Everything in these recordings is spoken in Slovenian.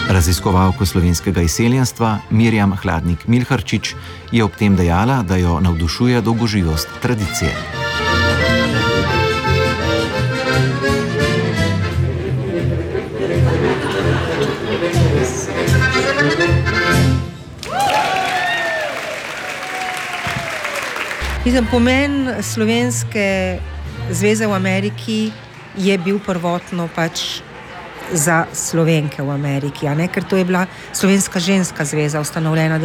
Raziskovalka slovenskega izseljenstva Mirjam Hladnik-Milharčič je ob tem dejala, da jo navdušuje dolgoživost tradicije. Pomen Slovenske zveze v Ameriki je bil prvotno pač za Slovenke v Ameriki, ker to je bila Slovenska ženska zveza, ustanovljena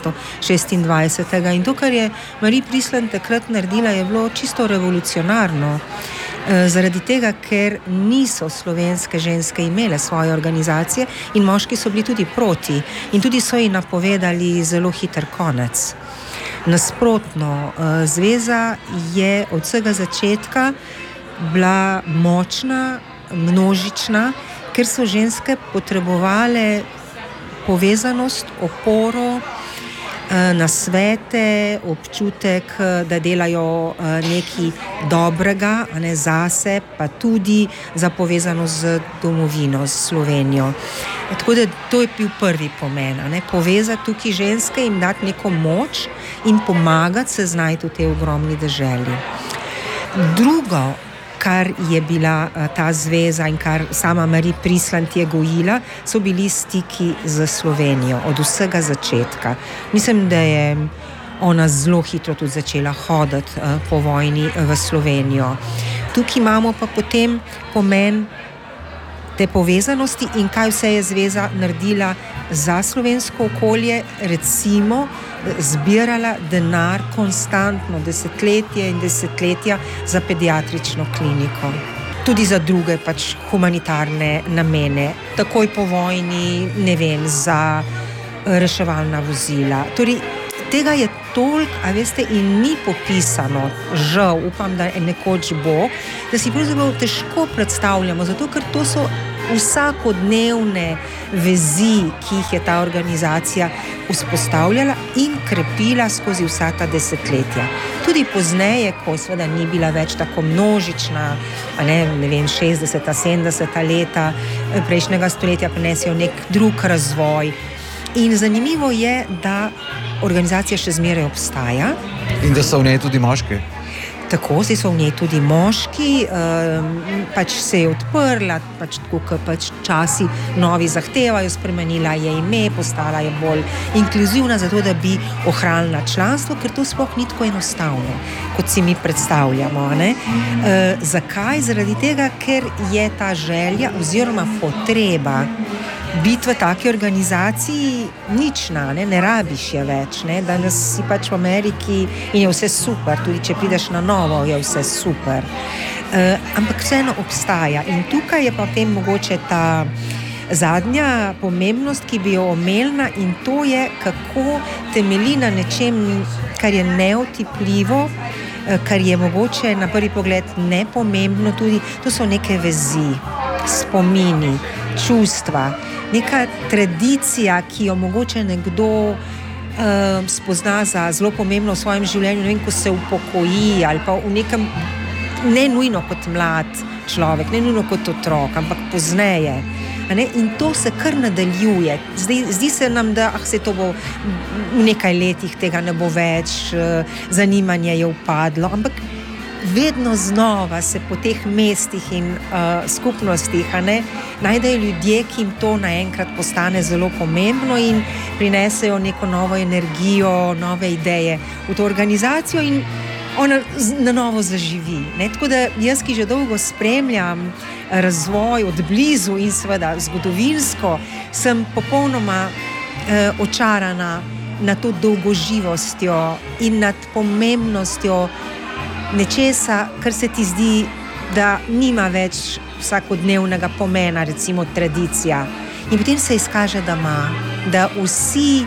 1926. In to, kar je Marie Prisland takrat naredila, je bilo čisto revolucionarno. Zaradi tega, ker niso slovenske ženske imele svoje organizacije in moški so bili tudi proti in tudi so ji napovedali zelo hiter konec. Nasprotno, zveza je od vsega začetka bila močna, množična, ker so ženske potrebovale povezanost, oporo, nasvete, občutek, da delajo nekaj dobrega, zase, pa tudi za povezanost z domovino, z Slovenijo. Tako da to je bil prvi pomen, povezati tukaj ženske, jim dati neko moč in pomagati se znajti v tej ogromni deželi. Drugo, kar je bila ta zveza in kar sama Marie Prisland je gojila, so bili stiki z Slovenijo od vsega začetka. Mislim, da je ona zelo hitro tudi začela hoditi po vojni v Slovenijo. Tukaj imamo pa potem pomen te povezanosti in kaj vse je zveza naredila za slovensko okolje, recimo zbirala denar konstantno, desetletje in desetletja za pediatrično kliniko. Tudi za druge pač humanitarne namene, takoj po vojni, za reševalna vozila. Torej, tega je toliko, in ni popisano, žal, upam, da nekoč bo, da si pravzaprav težko predstavljamo, zato ker to so vsakodnevne vezi, ki jih je ta organizacija vzpostavljala in krepila skozi vsa ta desetletja. Tudi pozneje, ko seveda ni bila več tako množična, 60., 70. leta prejšnjega stoletja prinesijo nek drug razvoj. In zanimivo je, da organizacija še zmeraj obstaja. In da so v njej tudi moški. Tako, zdaj so v njej tudi moški, pač se je odprla, tako kot časi novi zahtevajo, spremenila je ime, postala je bolj inkluzivna, zato da bi ohranila članstvo, ker to sploh ni tako enostavno, kot si mi predstavljamo. Zakaj? Zaradi tega, ker je ta želja oziroma potreba biti v taki organizaciji nična, ne rabiš je več, danes si pač v Ameriki in je vse super, tudi če prideš na novo, je vse super. Ampak vseeno obstaja in tukaj je potem mogoče ta zadnja pomembnost, ki bi jo omenila, in to je, kako temelji na nečem, kar je neotipljivo, kar je mogoče na prvi pogled nepomembno tudi, to so neke vezi, spomini, čustva, neka tradicija, ki jo mogoče nekdo spozna za zelo pomembno v svojem življenju, ko se upokoji ali pa v nekem, ne nujno kot mlad človek, ne nujno kot otrok, ampak pozneje. In to se kar nadaljuje. Zdi se nam, da se to bo v nekaj letih, tega ne bo več, zanimanje je upadlo, ampak vedno znova se po teh mestih in skupnostih najdejo ljudje, ki jim to naenkrat postane zelo pomembno in prinesejo neko novo energijo, nove ideje v to organizacijo in ona na novo zaživi. Tako da jaz, ki že dolgo spremljam razvoj od blizu in seveda zgodovinsko, sem popolnoma očarana nad to dolgoživostjo in nad pomembnostjo nečesa, kar se ti zdi, da nima več vsakodnevnega pomena, recimo tradicija. In potem se izkaže, da ima, da vsi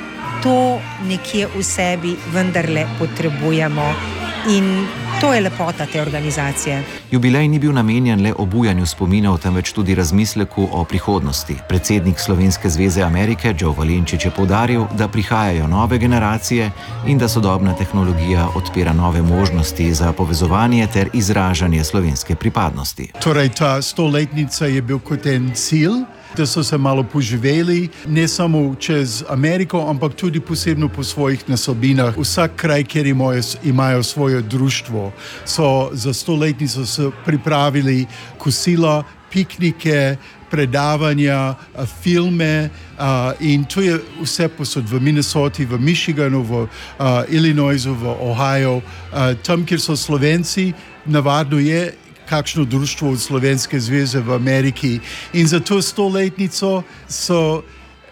to nekje v sebi vendarle potrebujemo. In to je lepota te organizacije. Jubilej ni bil namenjen le obujanju spominov, temveč tudi razmisleku o prihodnosti. Predsednik Slovenske zveze Amerike Joe Valenčič je poudaril, da prihajajo nove generacije in da sodobna tehnologija odpira nove možnosti za povezovanje ter izražanje slovenske pripadnosti. Torej, ta 100-letnica je bil kot en cilj, da so se malo poživeli, ne samo čez Ameriko, ampak tudi posebno po svojih nasobinah. Vsak kraj, kjer imajo svoje društvo, so za 100-letnico so pripravili kosila, piknike, predavanja, filme in to je vse posod v Minnesoti, v Michiganu, v Illinoisu, v Ohio. Tam, kjer so Slovenci, navadno je kakšno društvo od Slovenske zveze v Ameriki. In za to 100-letnico so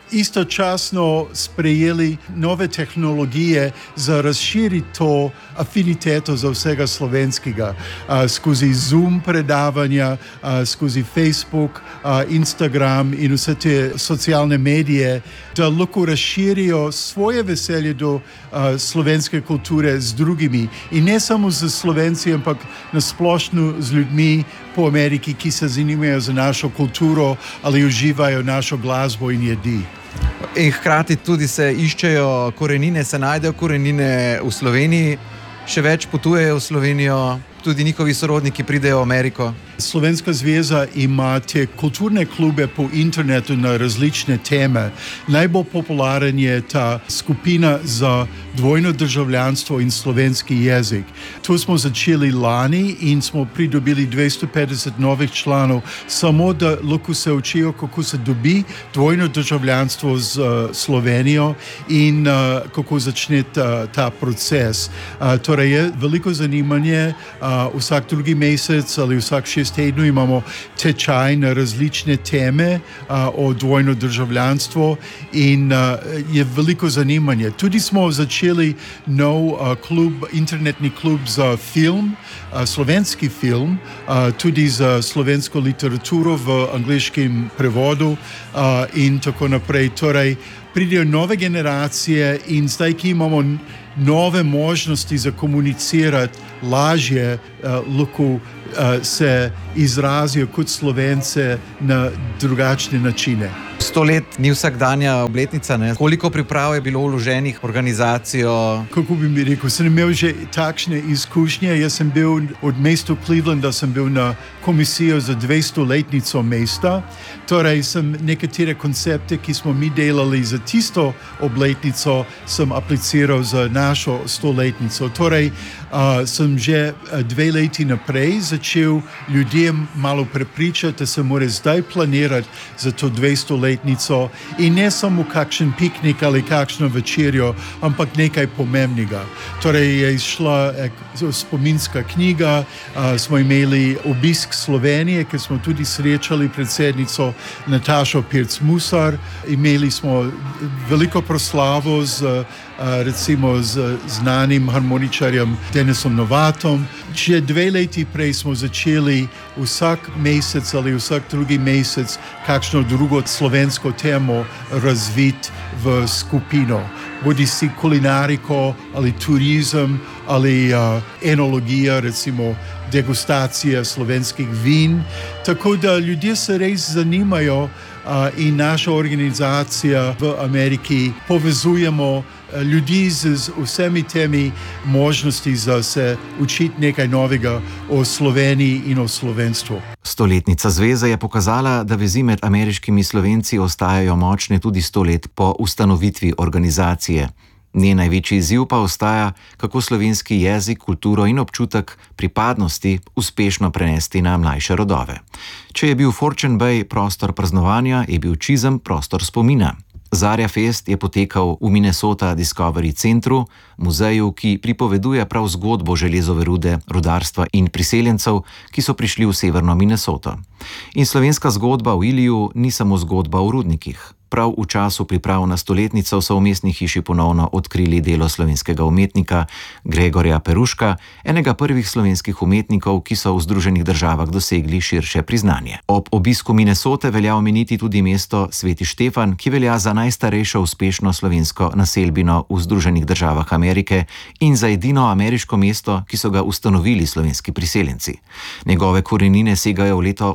istočasno sprejeli nove tehnologije za razširiti to afiniteto za vsega slovenskega skozi Zoom predavanja, skozi Facebook, Instagram in vse te socialne medije, da lahko razširijo svoje veselje do slovenske kulture z drugimi. In ne samo z Slovenci, ampak nasplošno z ljudmi po Ameriki, ki se zanimajo za našo kulturo ali uživajo našo glasbo in jedi. In hkrati tudi se iščejo korenine, se najdejo korenine v Sloveniji, še več potujejo v Slovenijo, tudi njihovi sorodniki pridejo v Ameriko. Slovenska zveza ima te kulturne klube po internetu na različne teme. Najbolj popularen je ta skupina za dvojno državljanstvo in slovenski jezik. To smo začeli lani in smo pridobili 250 novih članov, samo da lahko se učijo, kako se dobi dvojno državljanstvo z Slovenijo in kako začne ta proces. Torej je veliko zanimanje, vsak drugi mesec ali vsak 6 tednov imamo tečaj na različne teme o dvojno državljanstvo in je veliko zanimanje. Tudi smo začeli nov klub, internetni klub za film, slovenski film, tudi za slovensko literaturo v angleškem prevodu in tako naprej. Torej, pridejo nove generacije in zdaj, ki imamo nove možnosti za komunicirati lažje, lahko se izrazijo kot Slovence na drugačne načine. 100 let ni vsakdanja obletnica, ne? Koliko priprav je bilo vloženih v organizacijo? Kako bi mi rekel, sem imel že takšne izkušnje. Jaz sem bil od mesta Clevelanda, sem bil na komisijo za 200-letnico mesta. Torej sem nekatere koncepte, ki smo mi delali za tisto obletnico, sem apliciral za našo 100-letnico. Torej sem že 2 leti naprej začel ljudem malo prepričati, da se mora zdaj planirati za to 200-letnico in ne samo kakšen piknik ali kakšno večerjo, ampak nekaj pomembnega. Torej je izšla spominska knjiga, smo imeli obisk Slovenije, ker smo tudi srečali predsednico Natašo Pirc-Musar, imeli smo veliko proslavo recimo z znanim harmoničarjem Denisom Novatom. Že 2 leti prej smo začeli vsak mesec ali vsak drugi mesec kakšno drugo slovensko temo razviti v skupino. Bodi si kulinariko ali turizem ali enologija, recimo degustacija slovenskih vin. Tako da ljudje se res zanimajo in naša organizacija v Ameriki povezujemo ljudi z vsemi temi možnosti za se učiti nekaj novega o Sloveniji in o slovenstvu. 100-letnica zveze je pokazala, da vezi med ameriškimi Slovenci ostajajo močne tudi 100 let po ustanovitvi organizacije. Njen največji izziv pa ostaja, kako slovenski jezik, kulturo in občutek pripadnosti uspešno prenesti na mlajše rodove. Če je bil Fortune Bay prostor praznovanja, je bil Chisholm prostor spomina. Zarja Fest je potekal v Minnesota Discovery centru, muzeju, ki pripoveduje prav zgodbo železove rude, rudarstva in priseljencev, ki so prišli v severno Minnesoto. In slovenska zgodba v Iliju ni samo zgodba o rudnikih. Prav v času priprav na 100-letnico so v mestni hiši ponovno odkrili delo slovenskega umetnika Gregorja Peruška, enega prvih slovenskih umetnikov, ki so v Združenih državah dosegli širše priznanje. Ob obisku Minnesote velja omeniti tudi mesto Sveti Štefan, ki velja za najstarejšo uspešno slovensko naselbino v Združenih državah Amerike in za edino ameriško mesto, ki so ga ustanovili slovenski priseljenci. Njegove korenine segajo v leto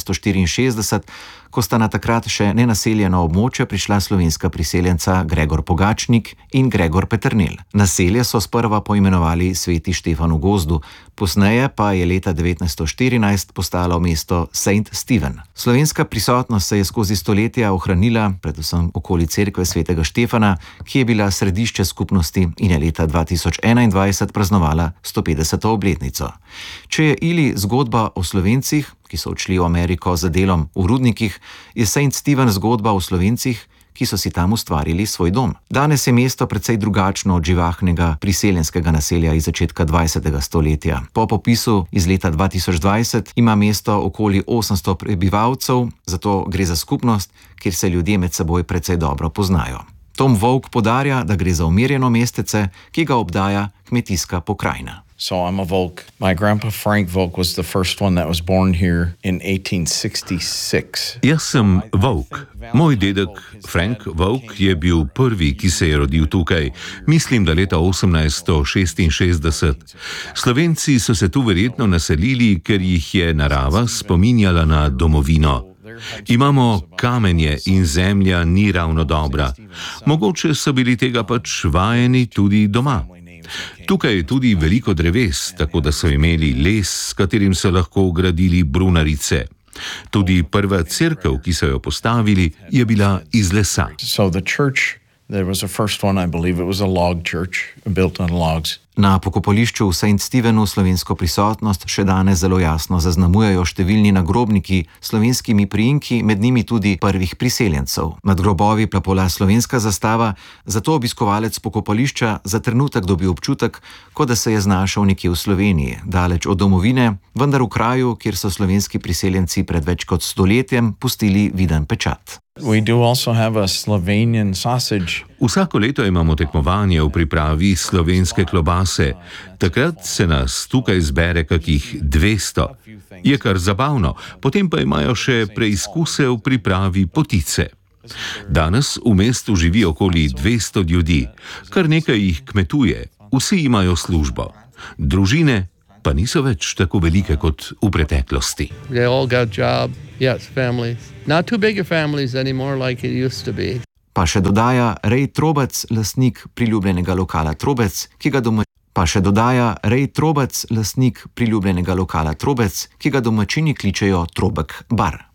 1864, ko sta na takrat še nenaseljeno območje prišla slovenska priseljenca Gregor Pogačnik in Gregor Peternelj. Naselje so sprva poimenovali Sveti Štefan v gozdu, Pozneje pa je leta 1914 postalo mesto St. Stephen. Slovenska prisotnost se je skozi stoletja ohranila, predvsem okoli cerkve svetega Štefana, ki je bila središče skupnosti in je leta 2021 praznovala 150. obletnico. Če je Ili zgodba o Slovencih, ki so odšli v Ameriko za delom v rudnikih, je St. Stephen zgodba o Slovencih, ki so si tam ustvarili svoj dom. Danes je mesto precej drugačno od živahnega priseljenskega naselja iz začetka 20. stoletja. Po popisu iz leta 2020 ima mesto okoli 800 prebivalcev, zato gre za skupnost, kjer se ljudje med seboj precej dobro poznajo. Tom Volk poudarja, da gre za umirjeno mestece, ki ga obdaja kmetijska pokrajina. So I'm a Volk. My grandpa Frank Volk was the first one that was born here in 1866. Jaz sem Volk. Moj dedek Frank Volk je bil prvi, ki se je rodil tukaj. Mislim, da leta 1866. Slovenci so se tu verjetno naselili, ker jih je narava spominjala na domovino. Imamo kamenje in zemlja ni ravno dobra. Mogoče so bili tega pač vajeni tudi doma. Tukaj je tudi veliko dreves, tako da so imeli les, s katerim so lahko gradili brunarice. Tudi prva cerkev, ki so jo postavili, je bila iz lesa. So the church, there was the first one, I believe it was a log church, built on logs. Na pokopališču v St. Stephenu slovensko prisotnost še danes zelo jasno zaznamujejo številni nagrobniki s slovenskimi priimki, med njimi tudi prvih priseljencev. Nad grobovi plapola slovenska zastava, zato obiskovalec pokopališča za trenutek dobi občutek, kot da se je znašel nekje v Sloveniji, daleč od domovine, vendar v kraju, kjer so slovenski priseljenci pred več kot stoletjem pustili viden pečat. We do also have a Slovenian sausage. Vsako leto imamo tekmovanje v pripravi slovenske klobase. Takrat se nas tukaj zbere kakih 200. Je kar zabavno, potem pa imajo še preizkuse v pripravi potice. Danes v mestu živi okoli 200 ljudi, kar nekaj jih kmetuje, vsi imajo službo. Družine pa niso več tako velike kot v preteklosti. They all got job, yes, families. Not too big families anymore like it used to be. Pa še dodaja Ray Trobec, lastnik priljubljenega lokala Trobec, ki ga domačini kličejo Trobek bar.